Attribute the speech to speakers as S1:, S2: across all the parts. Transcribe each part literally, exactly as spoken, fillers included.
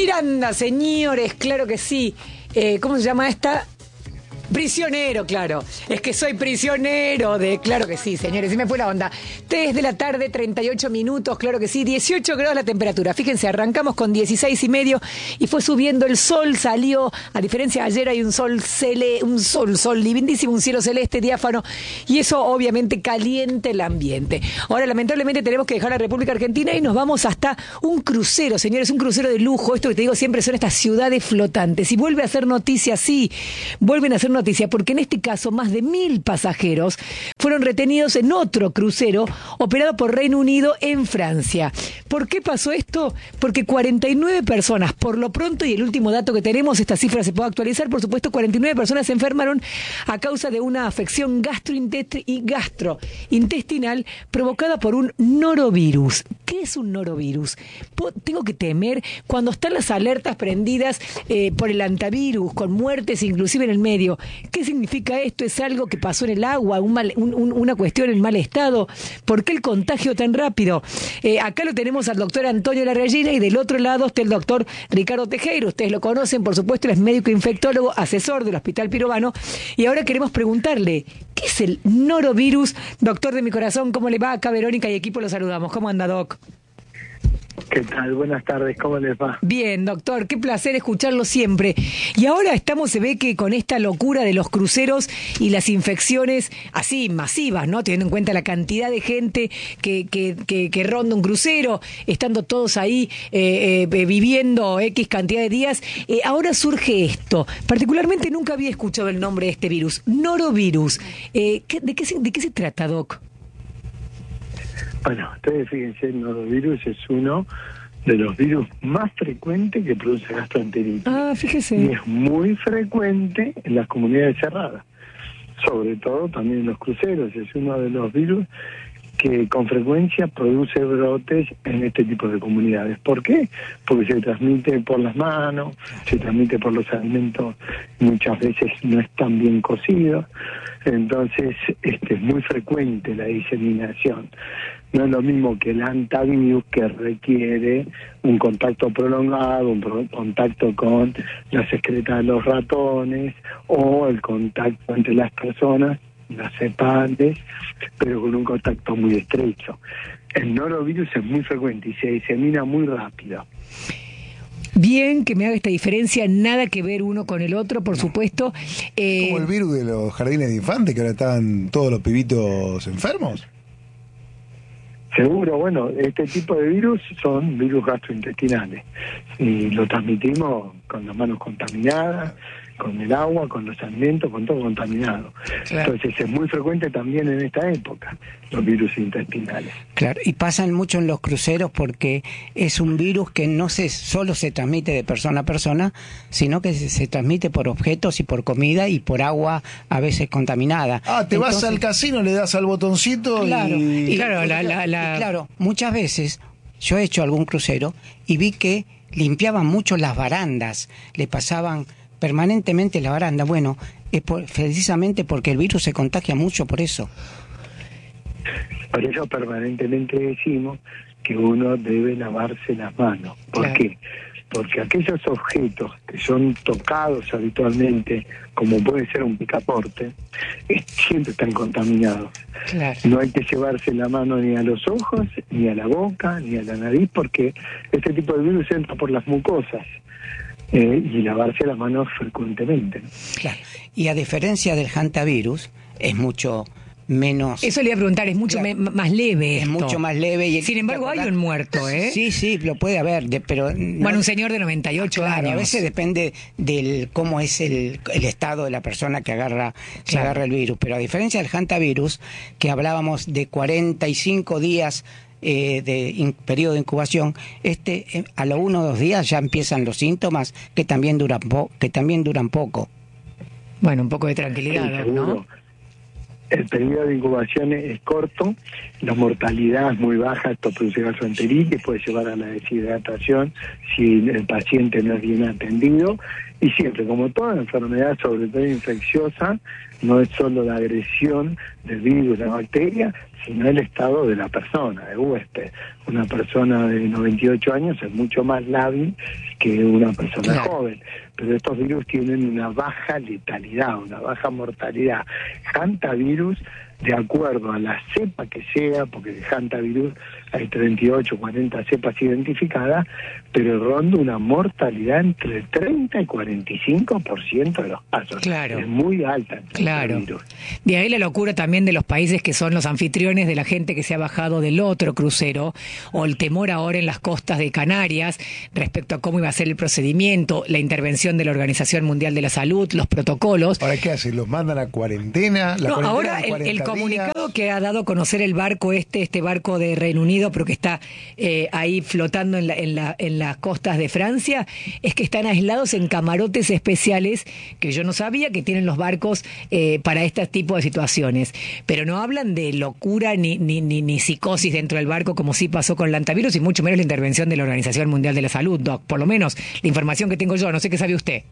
S1: Miranda, señores, claro que sí. Eh, ¿Cómo se llama esta? Prisionero, claro. Es que soy prisionero de... Claro que sí, señores, y me fue la onda. tres de la tarde, treinta y ocho minutos, claro que sí. dieciocho grados la temperatura. Fíjense, arrancamos con dieciséis y medio y fue subiendo el sol, salió. A diferencia de ayer hay un sol cele, un sol, sol lindísimo, un cielo celeste, diáfano. Y eso obviamente calienta el ambiente. Ahora, lamentablemente, tenemos que dejar la República Argentina y nos vamos hasta un crucero, señores, un crucero de lujo. Esto que te digo siempre son estas ciudades flotantes. Y vuelve a ser noticia, sí, vuelven a ser noticia, porque en este caso más de mil pasajeros fueron retenidos en otro crucero operado por Reino Unido en Francia. ¿Por qué pasó esto? Porque cuarenta y nueve personas, por lo pronto, y el último dato que tenemos, esta cifra se puede actualizar, por supuesto, cuarenta y nueve personas se enfermaron a causa de una afección gastrointestinal provocada por un norovirus. ¿Qué es un norovirus? Tengo que temer cuando están las alertas prendidas eh, por el antivirus, con muertes inclusive en el medio. ¿Qué significa esto? ¿Es algo que pasó en el agua? Un mal, un, un, ¿Una cuestión en mal estado? ¿Por qué el contagio tan rápido? Eh, acá lo tenemos al doctor Antonio Larrallina y del otro lado está el doctor Ricardo Tejero. Ustedes lo conocen, por supuesto, él es médico infectólogo, asesor del Hospital Pirovano. Y ahora queremos preguntarle, ¿qué es el norovirus? Doctor de mi corazón, ¿cómo le va? Acá Verónica y equipo lo saludamos. ¿Cómo anda, Doc?
S2: ¿Qué tal? Buenas tardes, ¿cómo les va?
S1: Bien, doctor, qué placer escucharlo siempre. Y ahora estamos, se ve que con esta locura de los cruceros y las infecciones así masivas, ¿no? Teniendo en cuenta la cantidad de gente que, que, que, que ronda un crucero, estando todos ahí eh, eh, viviendo X cantidad de días, eh, ahora surge esto. Particularmente nunca había escuchado el nombre de este virus, norovirus. Eh, ¿qué, de, qué se, ¿De qué se trata, Doc?
S2: Bueno, ustedes fíjense, el norovirus es uno de los virus más frecuentes que produce gastroenteritis.
S1: Ah, fíjese.
S2: Y es muy frecuente en las comunidades cerradas, sobre todo también en los cruceros. Es uno de los virus que con frecuencia produce brotes en este tipo de comunidades. ¿Por qué? Porque se transmite por las manos, se transmite por los alimentos, muchas veces no están bien cocidos, entonces este, es muy frecuente la diseminación. No es lo mismo que el antivirus, que requiere un contacto prolongado, un pro- contacto con las excretas de los ratones o el contacto entre las personas, las cepantes, pero con un contacto muy estrecho. El norovirus es muy frecuente y se disemina muy rápido.
S1: Bien que me haga esta diferencia, nada que ver uno con el otro, por supuesto. Eh,
S3: Como el virus de los jardines de infantes, que ahora están todos los pibitos enfermos.
S2: Seguro, bueno, este tipo de virus son virus gastrointestinales y lo transmitimos con las manos contaminadas, con el agua, con los alimentos, con todo contaminado. Claro. Entonces es muy frecuente también en esta época los virus intestinales.
S4: Claro, y pasan mucho en los cruceros porque es un virus que no se solo se transmite de persona a persona, sino que se, se transmite por objetos y por comida y por agua a veces contaminada.
S3: Ah, te Entonces, vas al casino, le das al botoncito
S4: claro,
S3: y...
S4: y claro, la, la, la... Y claro, muchas veces yo he hecho algún crucero y vi que limpiaban mucho las barandas, le pasaban permanentemente la baranda. Bueno, es por, precisamente porque el virus se contagia mucho por eso.
S2: Por eso permanentemente decimos que uno debe lavarse las manos. ¿Por claro. qué? Porque aquellos objetos que son tocados habitualmente, como puede ser un picaporte, es, siempre están contaminados. Claro. No hay que llevarse la mano ni a los ojos, ni a la boca, ni a la nariz, porque este tipo de virus entra por las mucosas. Eh, y lavarse las manos frecuentemente, ¿no?
S4: Claro. Y a diferencia del hantavirus, es mucho menos...
S1: Eso le iba a preguntar, es mucho claro. me, más leve esto.
S4: Es mucho más leve. Y
S1: Sin embargo, hay un muerto, ¿eh?
S4: Sí, sí, lo puede haber, de, pero...
S1: Bueno, no, un señor de noventa y ocho
S4: claro,
S1: años.
S4: A veces depende del cómo es el, el estado de la persona que agarra, que claro. agarra el virus. Pero a diferencia del hantavirus, que hablábamos de cuarenta y cinco días... Eh, de in, periodo de incubación, este eh, a los uno o dos días ya empiezan los síntomas que también duran po que también duran poco.
S1: Bueno, un poco de tranquilidad,
S2: sí,
S1: ¿no?
S2: el periodo de incubación es corto, la mortalidad es muy baja, esto produce gastroenteritis, puede llevar a la deshidratación si el paciente no es bien atendido, y siempre, como toda enfermedad, sobre todo infecciosa, no es solo la agresión del virus, la bacteria, sino el estado de la persona, del huésped. Una persona de noventa y ocho años es mucho más lábil que una persona
S1: Claro.
S2: joven, pero estos virus tienen una baja letalidad, una baja mortalidad. Hantavirus, de acuerdo a la cepa que sea, porque de Hantavirus hay treinta y ocho, cuarenta cepas identificadas, pero ronda una mortalidad entre el treinta y cuarenta y cinco por ciento de los casos.
S1: Claro.
S2: Es muy alta. el
S1: Claro.
S2: virus.
S1: De ahí la locura también de los países que son los anfitriones de la gente que se ha bajado del otro crucero, o el temor ahora en las costas de Canarias respecto a cómo iba a ser el procedimiento, la intervención de la Organización Mundial de la Salud, los protocolos.
S3: ¿Ahora qué hacen? ¿Los mandan a cuarentena? ¿La
S1: No,
S3: cuarentena
S1: ahora
S3: de
S1: el,
S3: cuarenta
S1: el
S3: días?
S1: comunicado que ha dado a conocer el barco este, este barco de Reino Unido, pero que está eh, ahí flotando en, la, en, la, en las costas de Francia, es que están aislados en camarotes especiales que yo no sabía que tienen los barcos eh, para este tipo de situaciones. Pero no hablan de locura ni, ni, ni, ni psicosis dentro del barco, como sí pasó con el hantavirus, y mucho menos la intervención de la Organización Mundial de la Salud, Doc. Por lo menos la información que tengo yo, no sé qué sabe usted.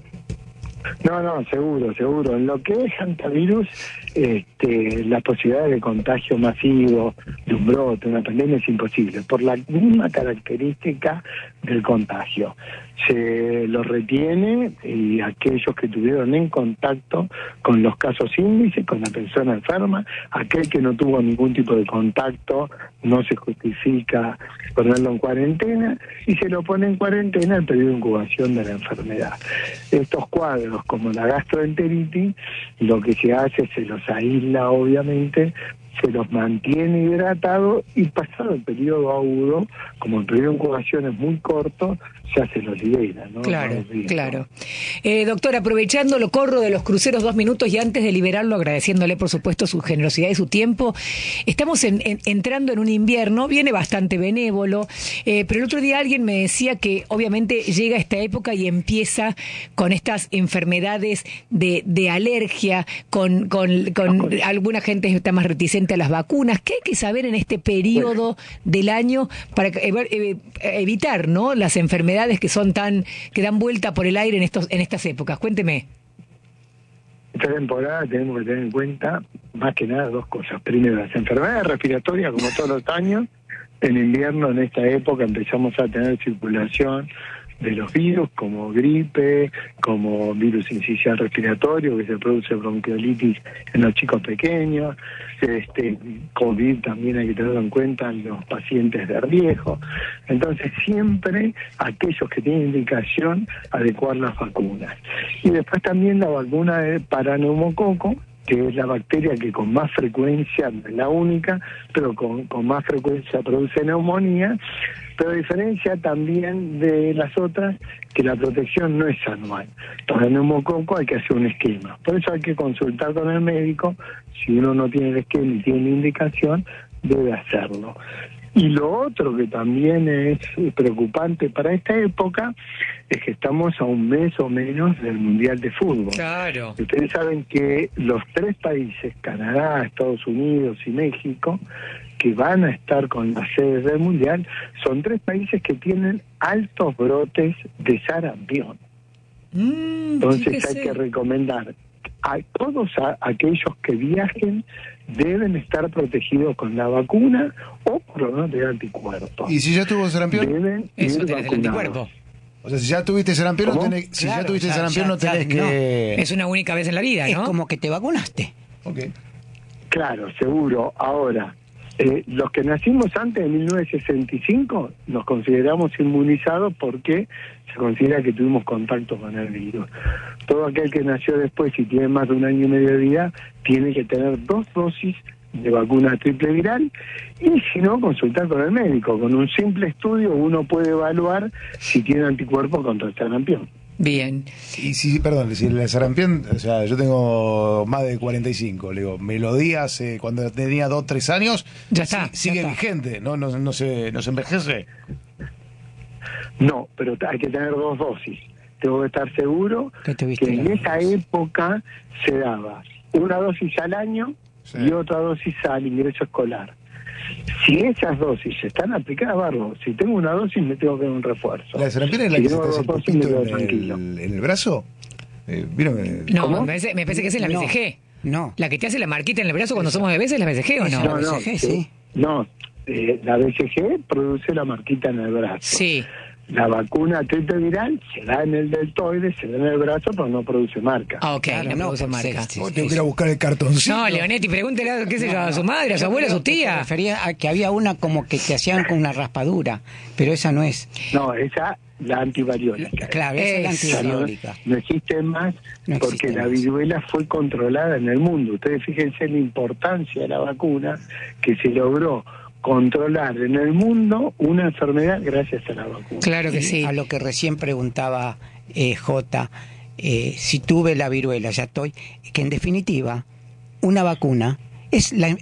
S2: No, no, seguro, seguro. En lo que es hantavirus, este, las posibilidades de contagio masivo, de un brote, una pandemia, es imposible, por la misma característica del contagio. Se lo retiene y aquellos que tuvieron en contacto con los casos índice, con la persona enferma, aquel que no tuvo ningún tipo de contacto, no se justifica ponerlo en cuarentena, y se lo pone en cuarentena el periodo de incubación de la enfermedad. Estos cuadros, como la gastroenteritis, lo que se hace, se los aísla obviamente, se los mantiene hidratados, y pasado el periodo agudo, como el periodo de incubación es muy corto, ya se los libera, ¿no?
S1: Claro,
S2: No, sí,
S1: claro. Eh, doctor, aprovechando lo corro de los cruceros dos minutos y antes de liberarlo, agradeciéndole por supuesto su generosidad y su tiempo, estamos en, en, entrando en un invierno, viene bastante benévolo, eh, pero el otro día alguien me decía que obviamente llega esta época y empieza con estas enfermedades de, de alergia, con, con, con alguna gente está más reticente a las vacunas. ¿Qué hay que saber en este periodo del año para eh, evitar, ¿no?, las enfermedades que son tan, que dan vuelta por el aire en estos, en estas épocas? Cuénteme.
S2: Esta temporada tenemos que tener en cuenta más que nada dos cosas. Primero, las enfermedades respiratorias, como todos los años. En invierno, en esta época, empezamos a tener circulación de los virus, como gripe, como virus incisional respiratorio, que se produce bronquiolitis en los chicos pequeños. Este COVID también hay que tenerlo en cuenta en los pacientes de riesgo. Entonces, siempre aquellos que tienen indicación, adecuar las vacunas. Y después también la vacuna de paraneumococo, que es la bacteria que con más frecuencia, no es la única, pero con, con más frecuencia produce neumonía, pero a diferencia también de las otras, que la protección no es anual. Para el neumococo hay que hacer un esquema. Por eso hay que consultar con el médico. Si uno no tiene el esquema y tiene indicación, debe hacerlo. Y lo otro que también es preocupante para esta época es que estamos a un mes o menos del Mundial de Fútbol.
S1: Claro.
S2: Ustedes saben que los tres países, Canadá, Estados Unidos y México, que van a estar con las sedes del Mundial, son tres países que tienen altos brotes de sarampión.
S1: Mm,
S2: Entonces
S1: fíjese.
S2: hay que recomendar a todos a, aquellos que viajen, deben estar protegidos con la vacuna o por lo menos tener anticuerpos.
S3: ¿Y si ya tuvo sarampión?
S2: Deben
S1: Eso
S2: ir
S1: tenés el
S2: vacunados.
S1: anticuerpo.
S3: O sea, si ya tuviste sarampión, no
S2: ¿Cómo?
S3: tenés, si
S4: Claro,
S3: ya tuviste
S4: ya-
S3: sarampión,
S4: ya-
S3: no tenés
S4: ya-
S3: que...
S1: Es una única vez en la vida,
S4: Es
S1: ¿no?
S4: como que te vacunaste.
S3: Ok.
S2: Claro, seguro. Ahora, eh, los que nacimos antes de mil novecientos sesenta y cinco nos consideramos inmunizados porque se considera que tuvimos contacto con el virus. Todo aquel que nació después y tiene más de un año y medio de vida tiene que tener dos dosis de vacuna triple viral, y si no, consultar con el médico. Con un simple estudio uno puede evaluar si tiene anticuerpos contra el sarampión.
S1: Bien.
S3: Y si, perdón, si el sarampión, o sea, yo tengo más de cuarenta y cinco, le digo, me lo di hace cuando tenía dos, tres años,
S1: Ya está,
S3: sí- sigue
S1: ya está.
S3: vigente, ¿no? No, no, se, no se envejece.
S2: No, pero hay que tener dos dosis. Tengo que estar seguro
S4: Que tuviste
S2: que en
S4: las
S2: esa
S4: dos.
S2: época se daba una dosis al año
S3: Sí.
S2: y otra dosis al ingreso escolar. Si esas dosis están aplicadas, barro. Si tengo una dosis, me tengo que dar un refuerzo.
S3: ¿La de sarampión es la
S2: Si
S3: que se
S2: tengo
S3: te hace
S2: dos
S3: el
S2: dosis, me
S3: puntito
S2: quedo
S3: en
S2: tranquilo.
S3: el, en el brazo? Eh, ¿Vieron? Eh,
S1: No,
S2: ¿Cómo?
S1: me parece, me parece que esa es la
S4: No.
S1: B C G.
S4: No.
S1: La que te hace la marquita en el brazo cuando somos bebés es la B C G, ¿o
S4: Esa
S1: no?
S4: la B C G, sí.
S2: No, eh, la B C G produce la marquita en el brazo.
S1: Sí.
S2: La vacuna tetraviral se da en el deltoide, se da en el brazo, pero no produce marca.
S1: Ah, ok,
S4: Claro,
S1: no
S4: no,
S1: produce
S4: porque
S1: marca.
S4: sí,
S3: vos
S4: sí,
S3: tengo que
S4: sí.
S3: ir a buscar el cartoncito.
S1: No, Leonetti, pregúntele, qué sé yo, a su madre, a su abuela, a su
S4: Te
S1: tía.
S4: refería a que había una como que te hacían con una raspadura, pero esa no es.
S2: No, esa la antivariólica.
S4: Claro, esa es la
S1: Esa,
S2: O sea, no,
S4: antivariólica.
S2: no existe más
S4: No
S2: porque
S4: existe
S2: la
S4: más.
S2: viruela fue controlada en el mundo. Ustedes fíjense la importancia de la vacuna, que se logró controlar en el mundo una enfermedad gracias a la vacuna.
S1: Claro que
S4: Y
S1: sí.
S4: a lo que recién preguntaba eh, J, eh, si tuve la viruela, ya estoy, que en definitiva, una vacuna es la,